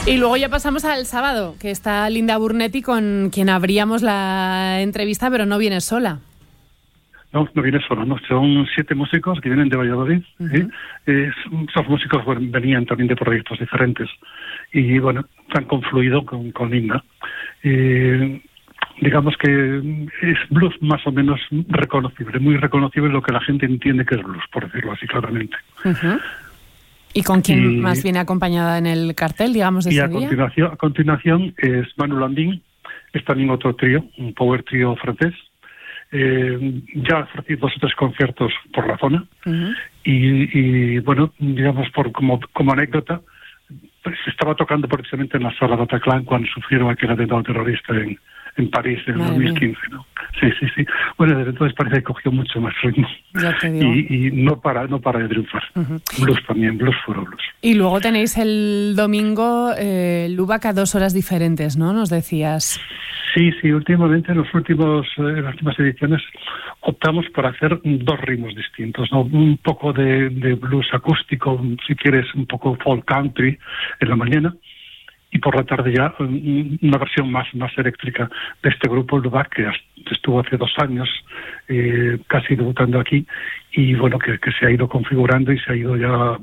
Y luego ya pasamos al sábado, que está Linda Burnetti, con quien abríamos la entrevista, pero no viene sola. No viene sola, ¿no? Son 7 músicos que vienen de Valladolid. ¿Sí? Esos músicos venían también de proyectos diferentes y, bueno, han confluido con Linda. Digamos que es blues más o menos reconocible, muy reconocible lo que la gente entiende que es blues, por decirlo así claramente. ¿Y con quién más viene acompañada en el cartel, digamos, de ese día? A continuación es Manu Landín, es también otro trío, un power trío francés. Ya ofrecí 2 o 3 conciertos por la zona y bueno, digamos como anécdota, pues estaba tocando precisamente en la sala Bataclan cuando sufrieron aquel atentado terrorista en París en 2015, ¿no? Sí. Bueno, desde entonces parece que cogió mucho más ritmo. Ya te digo. Y no para de triunfar. Blues también, blues puro blues. Y luego tenéis el domingo Lubac a 2 horas diferentes, ¿no? Nos decías. Sí, últimamente en las últimas ediciones optamos por hacer 2 ritmos distintos, ¿no? Un poco de blues acústico, si quieres, un poco folk country en la mañana, y por la tarde ya una versión más eléctrica de este grupo Lubac, que estuvo hace 2 años casi debutando aquí, y bueno, que se ha ido configurando y se ha ido ya,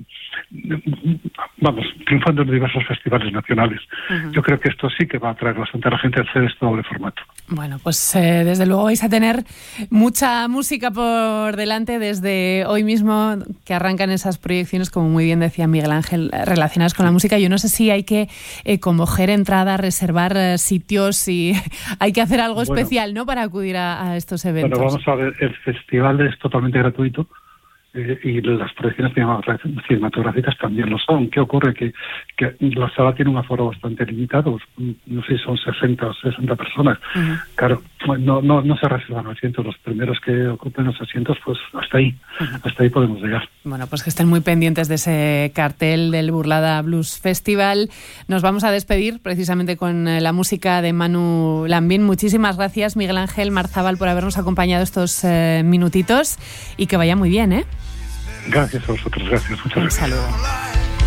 vamos, triunfando en diversos festivales nacionales. Yo creo que esto sí que va a atraer bastante a la gente al hacer este doble formato. Bueno, pues desde luego vais a tener mucha música por delante desde hoy mismo, que arrancan esas proyecciones, como muy bien decía Miguel Ángel, relacionadas con la música. Yo no sé si hay que coger entrada, reservar sitios, y hay que hacer algo especial, ¿no?, para acudir a estos eventos. Bueno, vamos a ver, el festival es totalmente gratuito. Y las proyecciones cinematográficas también lo son. ¿Qué ocurre? Que la sala tiene un aforo bastante limitado, no sé si son 60 o 60 personas. Claro, no se reservan asientos. Los primeros que ocupen los asientos, pues hasta ahí podemos llegar. Bueno, pues que estén muy pendientes de ese cartel del Burlada Blues Festival. Nos vamos a despedir precisamente con la música de Manu Landín. Muchísimas gracias, Miguel Ángel Marzábal, por habernos acompañado estos minutitos, y que vaya muy bien, ¿eh? Gracias a vosotros, gracias, muchas gracias. Un saludo.